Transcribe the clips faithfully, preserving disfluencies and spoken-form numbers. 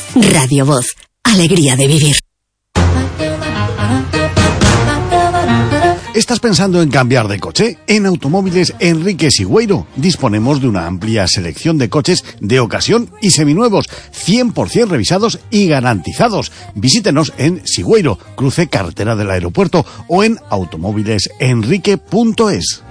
Radio Voz, alegría de vivir. ¿Estás pensando en cambiar de coche? En Automóviles Enrique Sigüeiro disponemos de una amplia selección de coches de ocasión y seminuevos, cien por ciento revisados y garantizados. Visítenos en Sigüeiro, cruce carretera del aeropuerto, o en automóviles enrique punto es.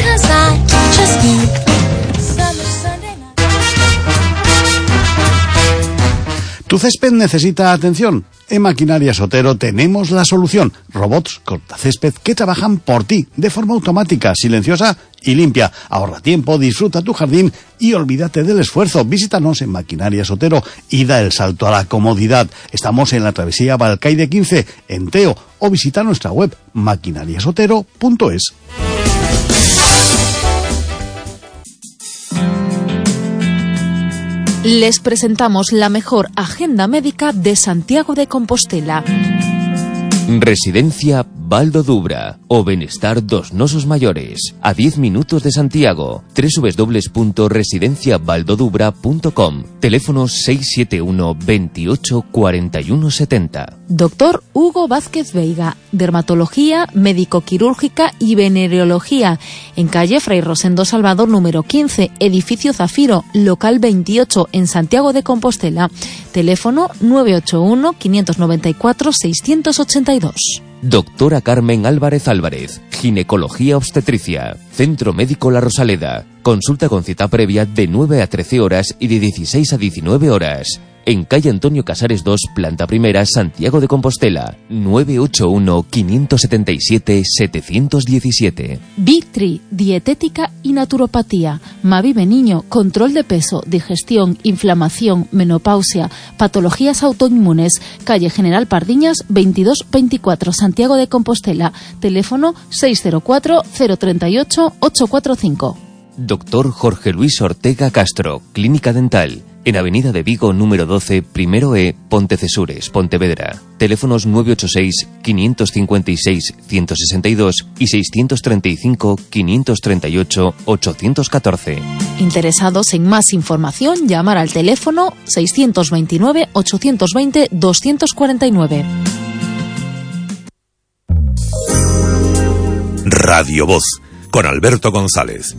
¿Tu césped necesita atención? En Maquinaria Sotero tenemos la solución. Robots cortacésped que trabajan por ti de forma automática, silenciosa y limpia. Ahorra tiempo, disfruta tu jardín y olvídate del esfuerzo. Visítanos en Maquinaria Sotero y da el salto a la comodidad. Estamos en la travesía Balcaide quince, en Teo, o visita nuestra web maquinaria sotero punto es. Les presentamos la mejor agenda médica de Santiago de Compostela. Residencia Baldo Dubra o Benestar dos Nosos Mayores, a diez minutos de Santiago. doble u doble u doble u punto residencia baldo dubra punto com. Teléfono seis siete uno, veintiocho, cuarenta y uno setenta. Doctor Hugo Vázquez Veiga, dermatología, médico-quirúrgica y venereología, en calle Fray Rosendo Salvador número quince, edificio Zafiro, local veintiocho, en Santiago de Compostela. Teléfono nueve ocho uno, quinientos noventa y cuatro, seiscientos ochenta y dos. Doctora Carmen Álvarez Álvarez, ginecología obstetricia, Centro Médico La Rosaleda. Consulta con cita previa de nueve a trece horas y de dieciséis a diecinueve horas. En calle Antonio Casares dos, planta primera, Santiago de Compostela. nueve ocho uno, quinientos setenta y siete, setecientos diecisiete. Vitri, dietética y naturopatía. Mavive Niño, control de peso, digestión, inflamación, menopausia, patologías autoinmunes. Calle General Pardiñas, veintidós veinticuatro, Santiago de Compostela. Teléfono seis cero cuatro, cero tres ocho, ocho cuatro cinco. Doctor Jorge Luis Ortega Castro, Clínica Dental. En Avenida de Vigo, número doce, primero E, Pontecesures, Pontevedra. Teléfonos nueve ocho seis, quinientos cincuenta y seis, ciento sesenta y dos y seiscientos treinta y cinco, quinientos treinta y ocho, ochocientos catorce. Interesados en más información, llamar al teléfono seiscientos veintinueve, ochocientos veinte, doscientos cuarenta y nueve. Radio Voz, con Alberto González.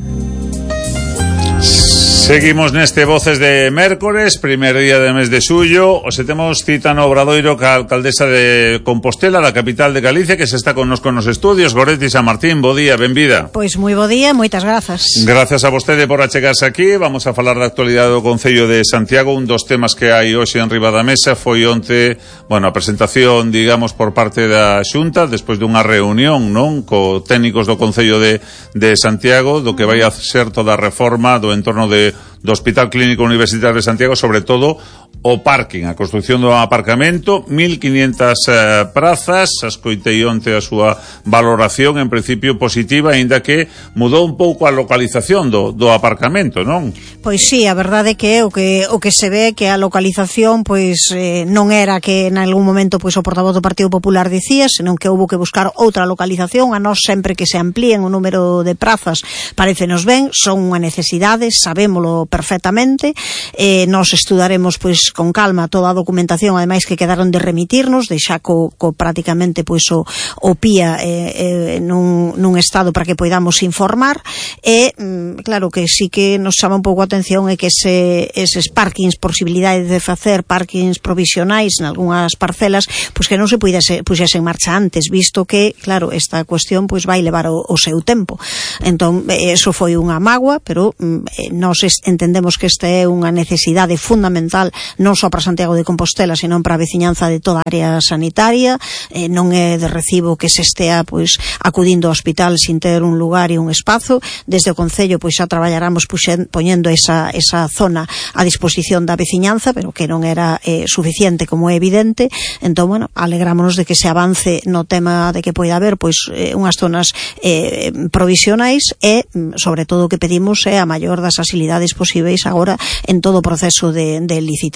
Seguimos neste Voces de Mércores, primer día de mes de suyo. Os temos cita no Obradoiro ca alcaldesa de Compostela, da capital de Galicia, que se está connosco nos estudios. Goretti San Martín, bo día, benvida. Pois moi bo día, moitas grazas. Gracias a vostede por achegarse aquí. Vamos a falar da actualidade do Concello de Santiago. Un dos temas que hai hoxe en riba da mesa foi onte, bueno, a presentación, digamos, por parte da Xunta, despois dunha reunión, non, co técnicos do Concello de, de Santiago, do que vai a ser toda a reforma do entorno de do Hospital Clínico Universitario de Santiago, sobre todo o parking, a construcción do aparcamento, mil quinientas eh, prazas. Escoitei onte a súa valoración, en principio positiva, aínda que mudou un pouco a localización do, do aparcamento, non? Pois sí, a verdade é que o que o que se ve que a localización pois eh, non era que en algún momento pois o portavoz do Partido Popular dicía, senón que houve que buscar outra localización. A nós sempre que se amplíen o número de prazas parecenos ben, son unha necesidade, sabémolo perfectamente. Eh, nós estudaremos pois con calma toda a documentación, ademais que quedaron de remitirnos, deixa co, co prácticamente pois o, o P I A eh, eh, nun, nun estado para que poidamos informar. E mm, claro que sí que nos chama un pouco a atención é que ese, eses parkings, posibilidades de facer parkings provisionais en algunhas parcelas, pois que non se puidese, puxese en marcha antes, visto que, claro, esta cuestión pois vai levar o, o seu tempo. Entón, eso foi unha mágoa, pero mm, nós entendemos que esta é unha necesidade fundamental non só para Santiago de Compostela, senón para a veciñanza de toda a área sanitaria. Eh, non é de recibo que se estea pois acudindo ao hospital sin ter un lugar e un espazo. Desde o Concello pois xa traballaramos puxen, poñendo esa, esa zona a disposición da veciñanza, pero que non era eh, suficiente, como é evidente. Entón, bueno, alegrámonos de que se avance no tema de que poida haber pois eh, unhas zonas eh, provisionais e, sobre todo, o que pedimos é a maior das facilidades posibles agora en todo o proceso de, de licitación.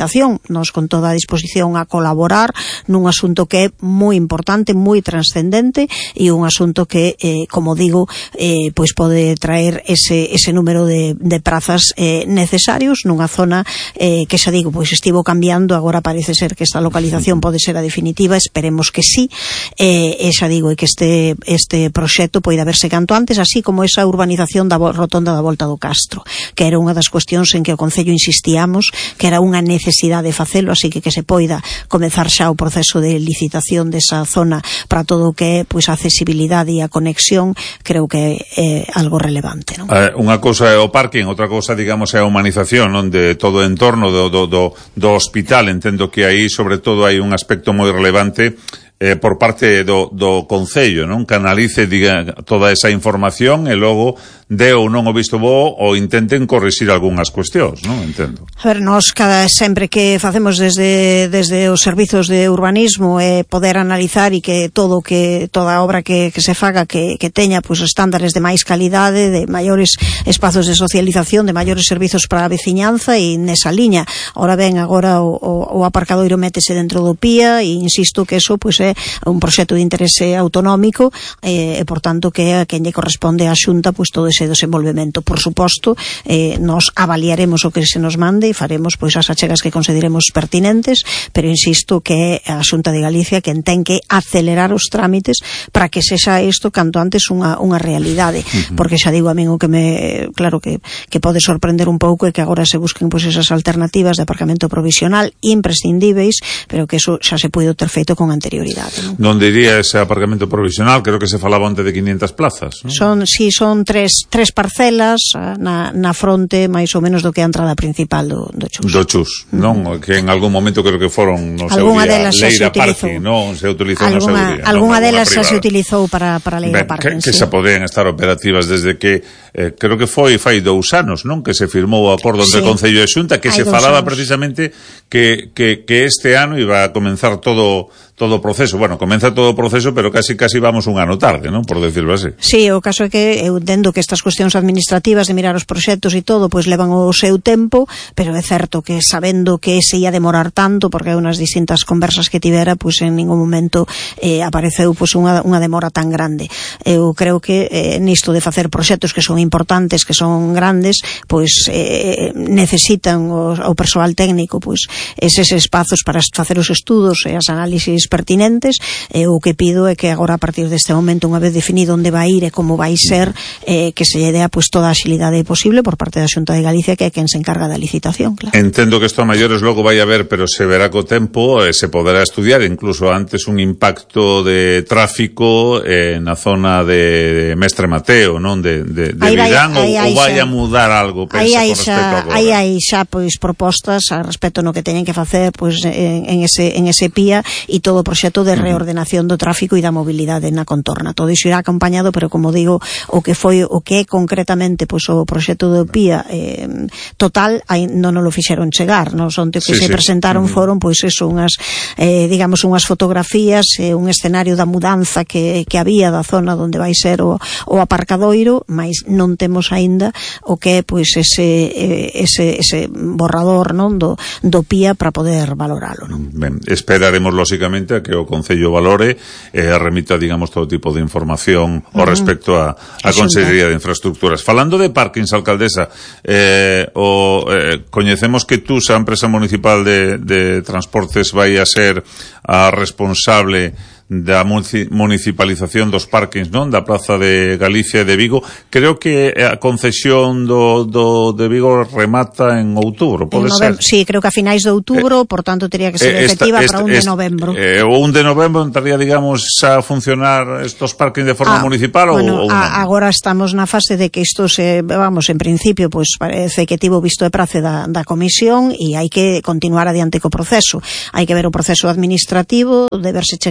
licitación. Nos con toda a disposición a colaborar nun asunto que é moi importante, moi transcendente e un asunto que, eh, como digo, eh, pois pode traer ese, ese número de, de prazas eh, necesarios nunha zona eh, que xa digo, pois estivo cambiando, agora parece ser que esta localización pode ser a definitiva, esperemos que sí, eh, e xa digo, e que este, este proxecto poida verse canto antes, así como esa urbanización da rotonda da Volta do Castro, que era unha das cuestións en que o Concello insistíamos que era unha necesidade facelo, así que que se poida comezar xa o proceso de licitación desa zona para todo o que é pois, a accesibilidade e a conexión, creo que é algo relevante, non? Eh, unha cousa é o parking, outra cousa, digamos, é a humanización, non, de todo o entorno do, do, do, do hospital. Entendo que aí, sobre todo, hai un aspecto moi relevante eh, por parte do, do Concello, non? Canalice, diga, toda esa información e logo de ou non o visto bo ou intenten corrixir algunhas cuestións, non? Entendo. A ver, nós cada sempre que facemos desde desde os servizos de urbanismo é eh, poder analizar e que todo que toda obra que, que se faga que, que teña pois pues, estándares de máis calidade, de maiores espazos de socialización, de maiores servizos para a veciñanza e nesa liña. Ora ben, agora o, o, o aparcadoiro métese dentro do P I A e insisto que eso pois pues, é un proxecto de interese autonómico eh, e, por tanto, que é a quen lle corresponde á Xunta pois pues, todo ese desenvolvemento. Por suposto, eh, nos avaliaremos o que se nos mande e faremos pois as achegas que consideremos pertinentes, pero insisto que é a Xunta de Galicia quen ten que acelerar os trámites para que sexa isto canto antes unha, unha realidade, uh-huh. porque xa digo a min o que me, claro que, que pode sorprender un pouco é que agora se busquen pois esas alternativas de aparcamento provisional imprescindíveis, pero que eso xa se puido ter feito con anterioridade. Donde iría ese aparcamento provisional? Creo que se falaba onte de quinientas plazas, ¿no? Son, si, son tres, tres parcelas na, na fronte máis ou menos do que a entrada principal do, do Chus. Do Chus, non? Mm. Que en algún momento creo que foron, non sei, Leira Parking, non? Se utilizou, non sei, Alguna delas xa se utilizou para, para Leira Parking, que, que sí. xa podían estar operativas desde que, eh, creo que foi fai dous anos, non? Que se firmou o acordo entre sí. Concello e Xunta, que Hai se falaba anos. precisamente que, que, que este ano iba a comenzar todo todo o proceso. Bueno, comeza todo o proceso, pero casi casi vamos un ano tarde, non? Por decirlo así. Sí, o caso é que eu entendo que estas cuestións administrativas de mirar os proxectos e todo, pois levan o seu tempo, pero é certo que sabendo que se ia demorar tanto, porque hai unhas distintas conversas que tivera, pois en ningún momento eh, apareceu pois unha, unha demora tan grande. Eu creo que eh, nisto de facer proxectos que son importantes, que son grandes, pois eh, necesitan o, o persoal técnico pois eses espazos para facer os estudos e as análisis pertinentes, e o que pido é que agora a partir deste momento, unha vez definido onde vai ir e como vai ser, eh, que se lle dea pois toda a axilidade posible por parte da Xunta de Galicia, que é quen se encarga da licitación, claro. Entendo que isto a maiores logo vai haber, pero se verá co tempo, eh, se poderá estudiar incluso antes un impacto de tráfico eh, na zona de Mestre Mateo, non? De, de, de Vidán, ou, ou vai a mudar algo, pensa, con respecto a agora? Aí hai xa pois propostas a respecto no que teñen que facer pois en, en ese en ese P I A e todo o proxecto de reordenación do tráfico e da mobilidade na contorna. Todo iso irá acompañado, pero como digo, o que foi o que é concretamente pois o proxecto do P I A eh, total, aí non o fixeron chegar, non son que sí, se sí. presentaron uh-huh. foron pois eso, unhas eh, digamos unhas fotografías, eh, un escenario da mudanza que, que había da zona onde vai ser o, o aparcadoiro, mas non temos aínda o que é pois ese eh, ese ese borrador, non, do do P I A para poder valoralo, non? Ben, esperaremos lógicamente a que o Concello valore e eh, remita, digamos, todo tipo de información uh-huh. ao respecto a, a Consellería de Infraestructuras. Falando de parkings, alcaldesa, eh, o, eh, coñecemos que tú, a empresa municipal de, de transportes, vai a ser a responsable da municipalización dos parkings, non? Da Praza de Galicia e de Vigo. Creo que a concesión do, do de Vigo remata en outubro, pode ser? Sí, creo que a finais de outubro, eh, por tanto, teria que ser eh, efectiva esta, esta, para un de novembro. Eh, o un de novembro entraría, digamos, a funcionar estos parkings de forma ah, municipal bueno, ou, ou a, agora estamos na fase de que isto se, vamos, en principio, pues parece que tivo visto de prace da, da comisión e hai que continuar adiante co proceso. Hai que ver o proceso administrativo, de ver se chegamos a tempo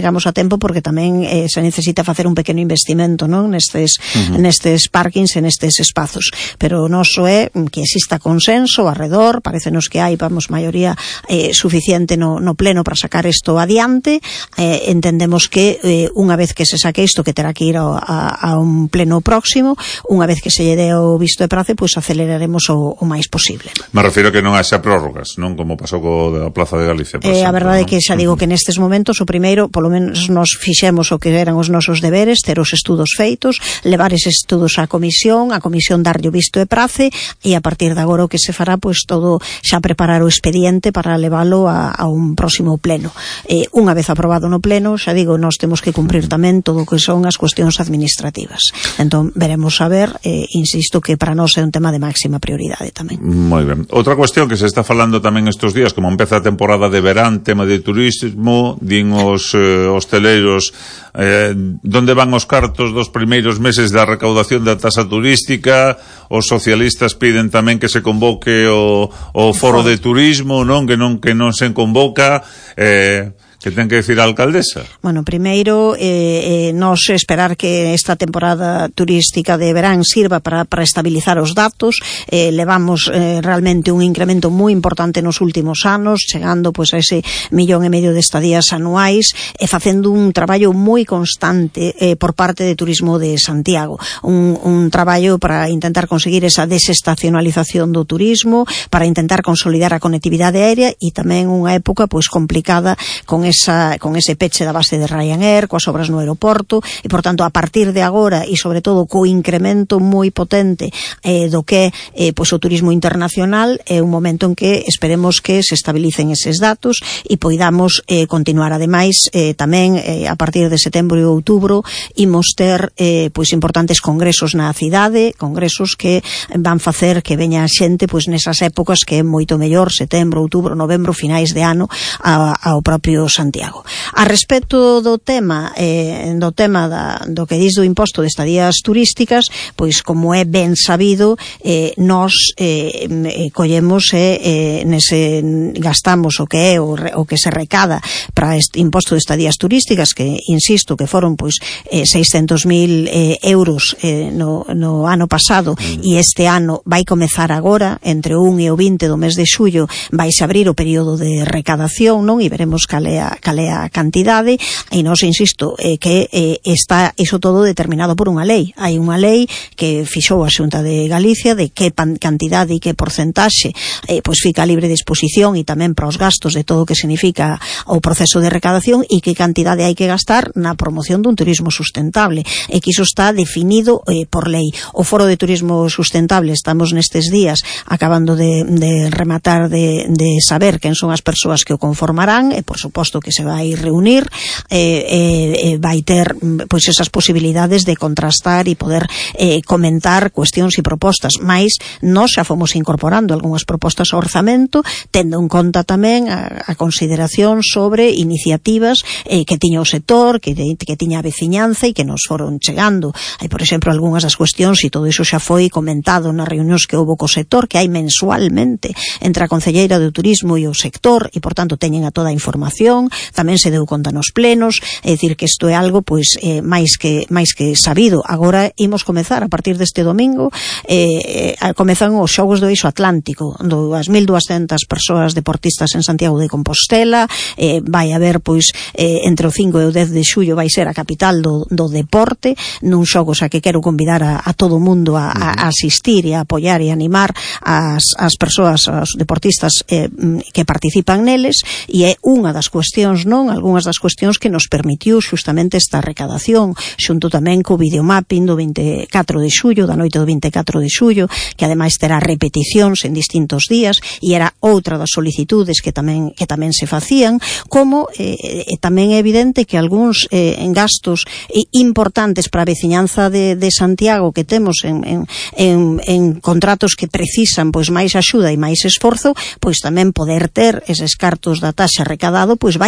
tempo, porque tamén eh, se necesita facer un pequeno investimento, non, nestes, uh-huh. nestes parkings e nestes espazos, pero o noso é que exista consenso arredor, parecenos que hai, vamos, maioría eh, suficiente no, no pleno para sacar isto adiante. Eh, entendemos que eh, unha vez que se saque isto, que terá que ir a, a, a un pleno próximo, unha vez que se lle dé o visto de prace, pois aceleraremos o, o máis posible. Me refiro que non haxa prórrogas, non como pasou co da Plaza de Galicia, por eh, exemplo, a verdade é non? que xa digo que nestes momentos o primeiro, polo menos nos fixemos o que eran os nosos deberes, ter os estudos feitos, levar eses estudos á comisión, a comisión darlle o visto de prace, e a partir de agora o que se fará, pois todo xa preparar o expediente para leválo a, a un próximo pleno. Eh, unha vez aprobado no pleno, xa digo, nós temos que cumprir tamén todo o que son as cuestións administrativas. Entón, veremos a ver, eh, insisto que para nós é un tema de máxima prioridade tamén. Moi ben. Outra cuestión que se está falando tamén estes días, como empeza a temporada de verán, tema de turismo, din os eh, hosteleiros, eh, donde van os cartos dos primeiros meses da recaudación da tasa turística. Os socialistas piden tamén que se convoque o, o foro de turismo, non, que non que non se convoca. eh Que ten que decir a alcaldesa? Bueno, primeiro, eh, eh, nos esperar que esta temporada turística de verán sirva para, para estabilizar os datos. Eh, levamos eh, realmente un incremento moi importante nos últimos anos, chegando pois a ese millón e medio de estadías anuais, e facendo un traballo moi constante eh, por parte de Turismo de Santiago. Un, un traballo para intentar conseguir esa desestacionalización do turismo, para intentar consolidar a conectividade aérea, e tamén unha época pois complicada con esa, con ese peche da base de Ryanair, coas obras no aeroporto, e por tanto a partir de agora, e sobre todo co incremento moi potente eh, do que eh, pois o turismo internacional, é un momento en que esperemos que se estabilicen eses datos e poidamos eh, continuar. Ademais, eh, tamén eh, a partir de setembro e outubro imos ter eh, pois importantes congresos na cidade, congresos que van facer que veña a xente pois nesas épocas que é moito mellor, setembro, outubro, novembro, finais de ano, a, ao propio Santiago. A respecto do tema eh, do tema da, do que dis do imposto de estadías turísticas, pois como é ben sabido, eh, nós eh, collemos e eh, nese gastamos o que é o, o que se recada para este imposto de estadías turísticas, que insisto que foron pois eh, seiscentos mil eh, euros eh, no, no ano pasado, mm. e este ano vai comezar agora, entre o un e o vinte do mes de xullo vaise abrir o período de recadación, non? E veremos cal é a, cal é a cantidade, e nós insisto eh, que eh, está iso todo determinado por unha lei. Hai unha lei que fixou a Xunta de Galicia de que pan, cantidade e que porcentaxe eh, pois fica libre de exposición, e tamén para os gastos de todo o que significa o proceso de recadación, e que cantidade hai que gastar na promoción dun turismo sustentable, e que iso está definido eh, por lei. O Foro de Turismo Sustentable, estamos nestes días acabando de, de rematar de, de saber quen son as persoas que o conformarán, e por suposto que se vai reunir, eh, eh, vai ter pois esas posibilidades de contrastar e poder eh, comentar cuestións e propostas. Mais nós xa fomos incorporando algunhas propostas ao orzamento, tendo en conta tamén a, a consideración sobre iniciativas eh, que tiña o sector, que, que tiña a veciñanza, e que nos foron chegando. Hai, por exemplo, algunhas das cuestións, e todo iso xa foi comentado nas reunións que houve co sector, que hai mensualmente entre a Concelleira do Turismo e o sector, e por tanto teñen a toda a información. Tamén se deu conta nos plenos, é dicir que isto é algo pois eh, máis que máis que sabido. Agora imos comezar a partir deste domingo, eh, eh, comezan os Xogos do Eixo Atlántico, das mil duascentas persoas deportistas en Santiago de Compostela. Eh, vai haber pois eh, entre o cinco e o dez de xullo vai ser a capital do, do deporte, nun xogos a que quero convidar a, a todo o mundo a, a asistir e a apoiar e animar as, as persoas, os deportistas eh, que participan neles, e é unha das cuestións, non? Algúnas das cuestións que nos permitiu xustamente esta recadación, xunto tamén co videomapping do vinte e catro de xullo, da noite do vinte e catro de xullo, que ademais terá repeticións en distintos días, e era outra das solicitudes que tamén que tamén se facían, como eh, eh, tamén é evidente que algúns eh, gastos eh, importantes para a veciñanza de, de Santiago que temos en, en, en, en contratos que precisan pois máis axuda e máis esforzo, pois tamén poder ter eses cartos da taxa recadado pois vai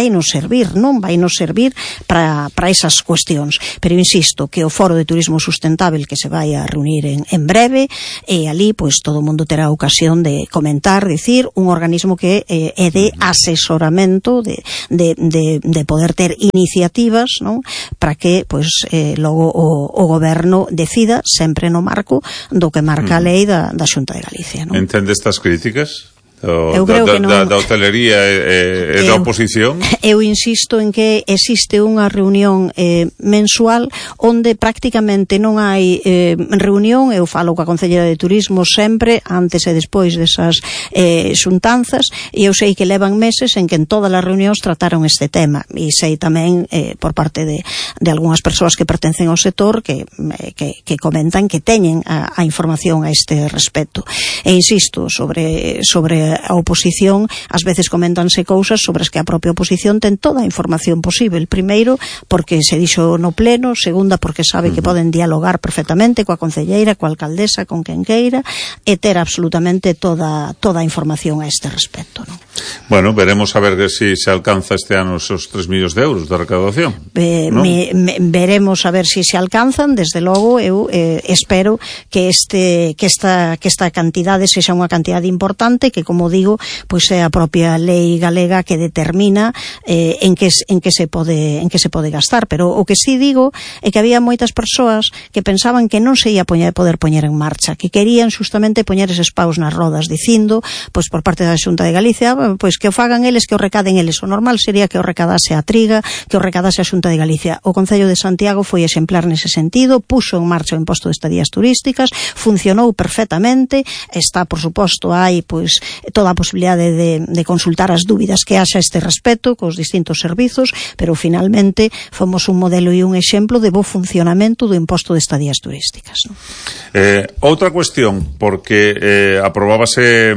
vai nos servir, non? Vai nos servir para para esas cuestións. Pero insisto que o Foro de Turismo Sustentável que se vai a reunir en, en breve, e ali pois todo o mundo terá ocasión de comentar, decir, un organismo que eh, é de asesoramento, de, de, de, de poder ter iniciativas, non? Para que pois eh, logo o, o goberno decida sempre no marco do que marca a lei da, da Xunta de Galicia, non? Entende estas críticas? O, eu creo da, que non, da, da hotelería e, e da oposición? Eu insisto en que existe unha reunión eh, mensual onde prácticamente non hai eh, reunión, eu falo coa Concelleira de Turismo sempre, antes e despois desas eh, xuntanzas, e eu sei que levan meses en que en todas as reunións trataron este tema, e sei tamén eh, por parte de, de algunhas persoas que pertencen ao sector que, que, que comentan que teñen a, a información a este respecto. E insisto, sobre, sobre a oposición, ás veces coméntanse cousas sobre as que a propia oposición ten toda a información posible. Primeiro, porque se dixo no pleno; segunda, porque sabe que poden dialogar perfectamente coa concelleira, coa alcaldesa, con quen queira, e ter absolutamente toda toda a información a este respecto, non? Bueno, veremos a ver se si se alcanza este ano esos tres millóns de euros de recaudación. Eh, ¿no? me, me, veremos a ver se si se alcanzan. Desde logo, eu eh, espero que este que esta que esta cantidade sexa unha cantidade importante, que, como digo, pois é a propia lei galega que determina eh, en que en que se pode en que se pode gastar, pero o que sí digo é que había moitas persoas que pensaban que non se ia poñer, poder poñer en marcha, que querían justamente poñer eses paus nas rodas, dicindo, pois por parte da Xunta de Galicia, pois que o fagan eles, que o recaden eles. O normal sería que o recadase a Triga, que o recadase a Xunta de Galicia. O Concello de Santiago foi exemplar nese sentido, puxo en marcha o imposto de estadías turísticas, funcionou perfectamente, está, por suposto, hai pois toda a posibilidade de, de consultar as dúbidas que haxa a este respecto cos distintos servizos, pero finalmente fomos un modelo e un exemplo de bo funcionamento do imposto de estadías turísticas, non? Eh, outra cuestión, porque eh, aprobábase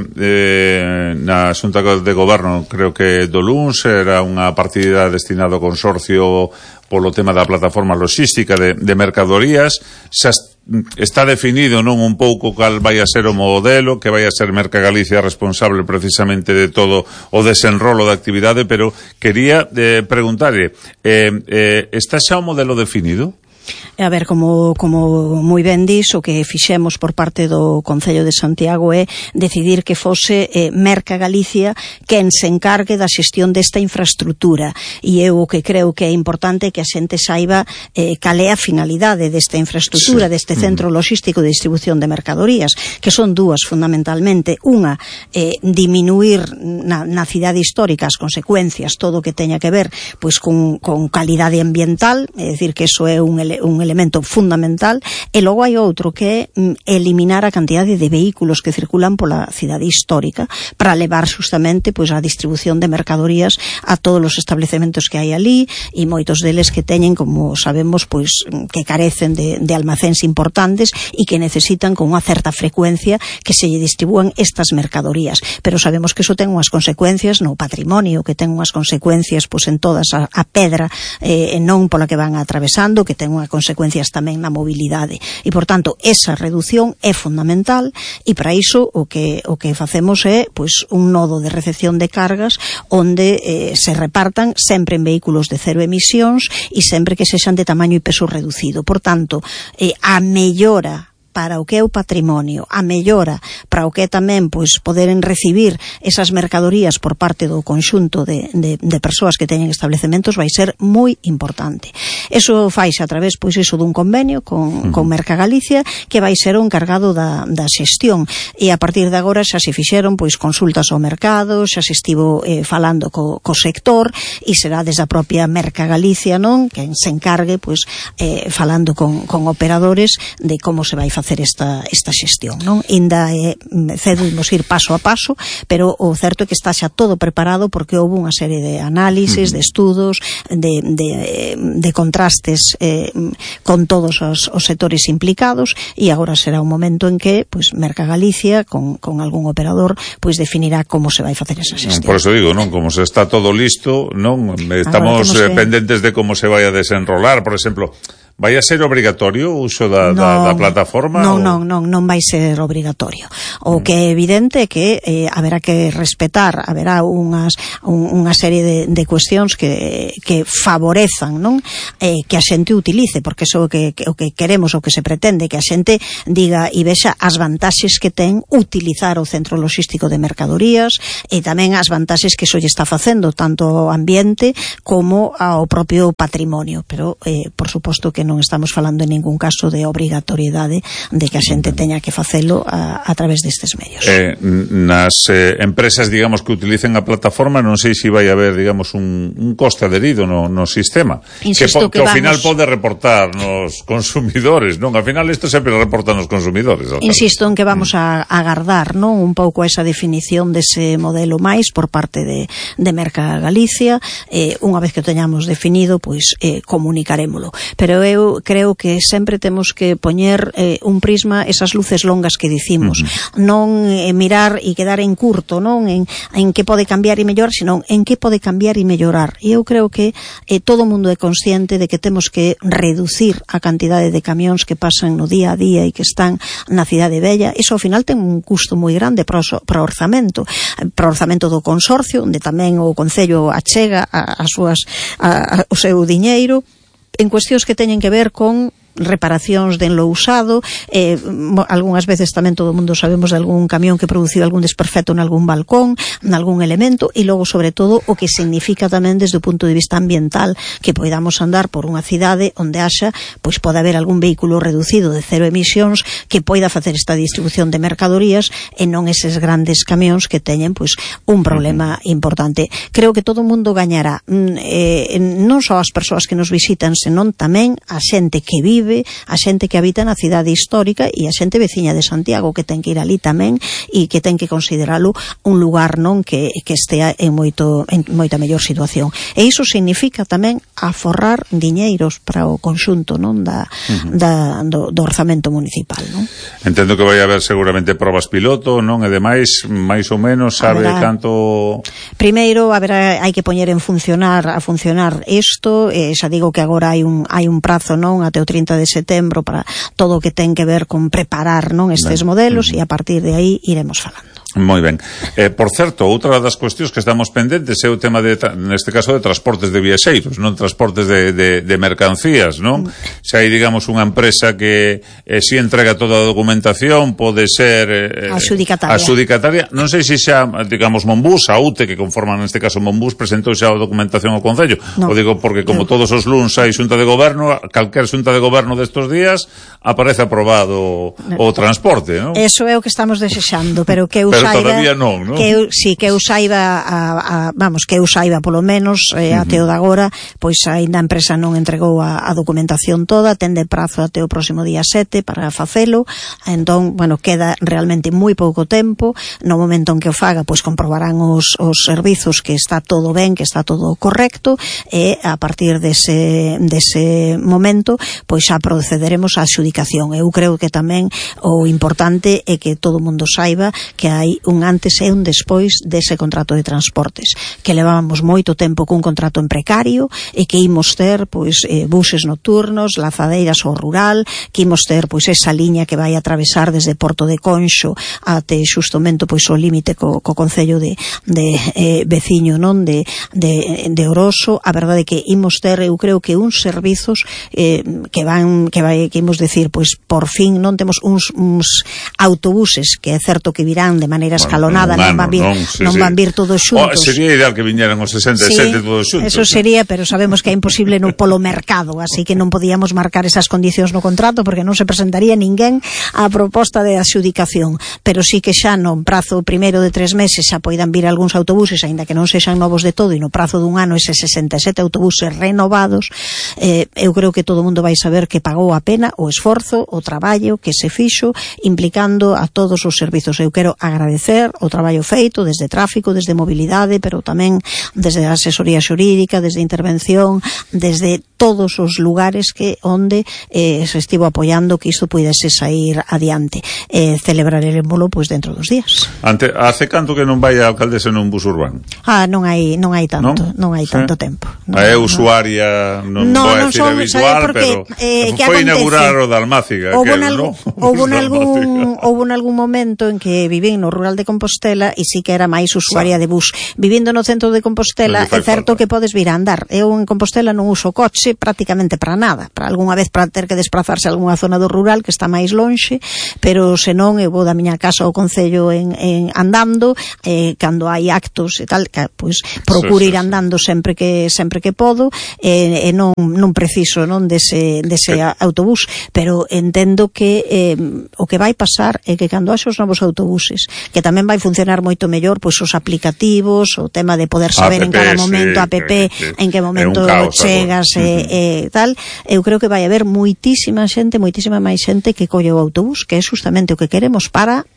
eh, na Xunta de Goberno, creo que do luns, era unha partida destinada ao consorcio polo tema da plataforma logística de, de mercadorías. Xa está definido, non, un pouco cal vai a ser o modelo, que vai a ser Mercagalicia responsable precisamente de todo o desenrolo da actividade, pero quería eh, preguntarle, eh, eh, está xa o modelo definido? A ver, como, como moi ben dis, o que fixemos por parte do Concello de Santiago é decidir que fose eh, Merca Galicia quen se encargue da xestión desta infraestructura, e eu o que creo que é importante que a xente saiba eh, cal é a finalidade desta infraestructura, sí, deste centro logístico de distribución de mercadorías, que son dúas fundamentalmente. Unha, eh, diminuir na, na cidade histórica as consecuencias, todo o que teña que ver pois con, con calidade ambiental, é dicir, que eso é un, ele, un elemento fundamental, e logo hai outro que é mm, eliminar a cantidade de vehículos que circulan pola cidade histórica para levar justamente pois a distribución de mercadorías a todos os establecementos que hai ali, e moitos deles que teñen, como sabemos, pois que carecen de, de almacéns importantes e que necesitan con unha certa frecuencia que se lle distribúan estas mercadorías, pero sabemos que iso ten unhas consecuencias no patrimonio, que ten unhas consecuencias pois en todas a, a pedra eh, non pola que van atravesando, que ten unhas consecuencias tamén na mobilidade, e por tanto esa reducción é fundamental, e para iso o que o que facemos é pois un nodo de recepción de cargas onde eh, se repartan sempre en vehículos de cero emisións e sempre que sexan de tamaño e peso reducido. Por tanto, eh, a mellora para o que é o patrimonio, a mellora para o que é tamén pois poderen recibir esas mercadorías por parte do conxunto de, de, de persoas que teñen establecementos vai ser moi importante. Eso faise a través pois iso dun convenio con, con Mercagalicia, que vai ser o encargado da, da xestión, e a partir de agora xa se fixeron pois consultas ao mercado, xa se estivo eh, falando co, co sector, e será desde a propia Mercagalicia, non, quen se encargue pois eh, falando con, con operadores de como se vai facer esta, esta xestión, non? Inda é cedo imos ir paso a paso, pero o certo é que está xa todo preparado porque houve unha serie de análisis, uh-huh. de estudos, de, de, de contrastes eh, con todos os, os sectores implicados, e agora será un momento en que pois Mercagalicia con, con algún operador pois definirá como se vai facer esa xestión. Por eso digo, non, como se está todo listo, non, estamos que... pendentes de como se vai a desenrolar, por exemplo. vai a ser obrigatorio o uso da, non, da, da plataforma? Non, non, non, non vai ser obrigatorio. O que é evidente é que eh, haberá que respetar, haberá unhas, un, unha serie de, de cuestións que, que favorezan, non? Eh, que a xente utilice, porque eso o que, que, o que queremos, o que se pretende, que a xente diga e vexa as vantaxes que ten utilizar o centro logístico de mercadorías e tamén as vantaxes que iso lle está facendo tanto ao ambiente como ao propio patrimonio, pero eh, por suposto que non estamos falando en ningún caso de obrigatoriedade de que a xente teña que facelo a, a través destes medios. Eh, nas eh, empresas, digamos, que utilicen a plataforma, non sei se vai haber, digamos, un, un coste adherido no, no sistema. Insisto que, que, que ao vamos... final pode reportar nos consumidores, non? Ao final isto sempre reporta nos consumidores. Insisto en que vamos a agardar, non? Un pouco esa definición dese modelo máis por parte de, de Merca Galicia. Eh, unha vez que o teñamos definido, pois eh, comunicarémolo. Pero eu creo que sempre temos que poñer eh, un prisma, esas luces longas que dicimos, uh-huh. non eh, mirar e quedar en curto, non en, en que pode cambiar e mellorar, senón en que pode cambiar e mellorar. E eu creo que eh, todo o mundo é consciente de que temos que reducir a cantidade de camións que pasan no día a día e que están na cidade bella. Iso ao final ten un custo moi grande para o, para o orzamento, para o orzamento do consorcio, onde tamén o Concello achega a, a súas, a, a, o seu diñeiro en cuestións que teñen que ver con reparacións de enlousado, eh, algunhas veces tamén todo o mundo sabemos de algún camión que produciu algún desperfecto en algún balcón, en algún elemento, e logo sobre todo o que significa tamén desde o punto de vista ambiental que poidamos andar por unha cidade onde haxa, pois pode haber algún vehículo reducido de cero emisións que poida facer esta distribución de mercadorías e non eses grandes camións que teñen pois un problema importante. Creo que todo o mundo gañará, eh, non só as persoas que nos visitan, senón tamén a xente que vive, a xente que habita na cidade histórica e a xente veciña de Santiago que ten que ir ali tamén e que ten que consideralo un lugar non que, que estea en, moito, en moita mellor situación. E iso significa tamén aforrar diñeiros para o conxunto non da, uh-huh. da, do, do orzamento municipal. Non? Entendo que vai haber seguramente probas piloto, non? E demais, máis ou menos, sabe haberá, canto... Primeiro, haberá, hai que poñer en funcionar a funcionar isto, e xa digo que agora hai un, hai un prazo non até o trinta de setembro para todo o que ten que ver con preparar non estes modelos, e a partir de aí iremos falando. Moi ben. Eh, por certo, outra das cuestións que estamos pendentes é o tema, de, neste caso, de transportes de viaxeiros, non transportes de, de, de mercancías, non? Se hai, digamos, unha empresa que eh, si entrega toda a documentación, pode ser eh, adxudicataria. adxudicataria. Non sei se xa, digamos, Monbus, a U T E, que conforman neste caso Monbus, presentou xa a documentación ao Concello. No. O digo porque, como no. todos os luns hai xunta de goberno, calquer xunta de goberno destos días, aparece aprobado no. o transporte, non? Eso é o que estamos desexando, pero que eu pero saiba, todavía non, non? Que eu, si, que eu saiba a, a, vamos, que eu saiba polo menos eh, uh-huh. até o de agora, pois aínda a empresa non entregou a, a documentación toda, ten de prazo até o próximo día sete para facelo. Entón, bueno, queda realmente moi pouco tempo. No momento en que o faga, pois comprobarán os, os servizos que está todo ben, que está todo correcto, e a partir dese, dese momento, pois xa procederemos á adxudicación. Eu creo que tamén o importante é que todo o mundo saiba que hai un antes e un despois dese contrato de transportes, que levábamos moito tempo cun contrato en precario e que imos ter pois eh, buses nocturnos, lazadeiras ao rural, que imos ter pois esa liña que vai atravesar desde Porto de Conxo até xustamente pois o límite co, co concello de, de eh, veciño non de, de, de Oroso. A verdade é que imos ter, eu creo que uns servizos eh, que van que vai que imos decir pois por fin non temos uns, uns autobuses que é certo que virán de maneira escalonada, bueno, non van vir, non, sí, non van vir todos xuntos. Oh, sería ideal que viñeran os sesenta e sete sí, todos xuntos. Eso sería, pero sabemos que é imposible no polo mercado, así que non podíamos marcar esas condicións no contrato porque non se presentaría ninguén á proposta de adxudicación, pero sí que xa no prazo primeiro de tres meses xa poidan vir algúns autobuses, aínda que non sexan novos de todo, e no prazo dun ano eses sesenta e sete autobuses renovados. eh, eu creo que todo o mundo vai saber que pagou a pena o esforzo, o traballo que se fixo implicando a todos os servizos. Eu quero agradecer o traballo feito desde tráfico, desde mobilidade, pero tamén desde a asesoría xurídica, desde intervención, desde todos os lugares que onde eh, se estivo apoiando que isto pudese sair adiante. Eh, celebraremoslo pois dentro dos días. Ante, hace canto que non vai a alcaldesa nun bus urbano? Ah, non hai non hai tanto, non, non hai tanto sí. tempo. Non, é non, usuaria, non no, vou non decir son, habitual, porque, pero eh, foi inaugurar o Dalmáciga. Houve en algún, no? houve algún, houve algún momento en que vivín no rural de Compostela e sí que era máis usuaria de bus. Vivindo no centro de Compostela, é certo falta. que podes vir a andar. Eu en Compostela non uso coche prácticamente para nada. Para algunha vez para ter que desplazarse a algunha zona do rural que está máis lonxe, pero senón eu vou da miña casa ao concello en, en andando, eh, cando hai actos e tal, que pois procuro sí, sí, ir andando sí. sempre que sempre que podo, e, e non non preciso non dese dese que... autobús, pero entendo que eh, o que vai pasar é que cando haxe os novos autobuses, que tamén vai funcionar moito mellor pois os aplicativos, o tema de poder saber app, en cada momento sí, app, que, que, en que momento caos, chegas e uh-huh. eh, tal, eu creo que vai haber moitísima xente, moitísima máis xente que colle o autobús, que é justamente o que queremos para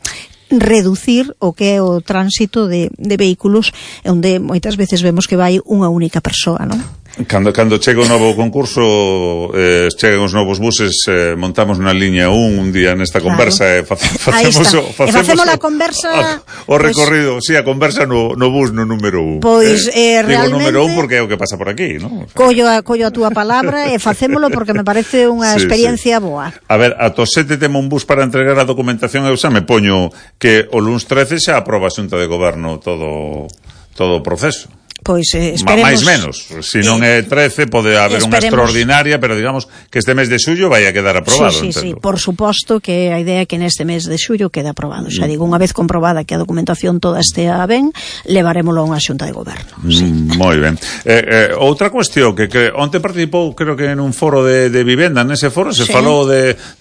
reducir o que é o tránsito de, de vehículos onde moitas veces vemos que vai unha única persoa, non? Cando, cando chega o novo concurso, eh, chegan os novos buses, eh, montamos na liña un un día nesta conversa, claro. e fa, facemos, o, facemos, e facemos a conversa o, o recorrido, pues, si, sí, a conversa no, no bus no número un. Pois, eh, eh, Digo realmente, número un porque é o que pasa por aquí, non? Collo a, collo a túa palabra e facémolo porque me parece unha sí, experiencia sí. boa. A ver, a tosete temo un bus para entregar a documentación, eu xa me poño que o luns trece xa aproba a Xunta de Goberno todo, todo o proceso. Pois eh, esperemos... máis menos, se non é trece pode haber unha extraordinaria, pero digamos que este mes de xullo vai a quedar aprobado. Sí, sí, entendo. sí, por suposto que a idea é que neste mes de xullo quede aprobado. Xa digo, unha vez comprobada que a documentación toda estea ben, levarémolo a unha Xunta de Goberno. Sí. Mm, moi ben. Eh, eh, outra cuestión que, que onte participou, creo que en un foro de, de vivenda, nese foro se sí. falou de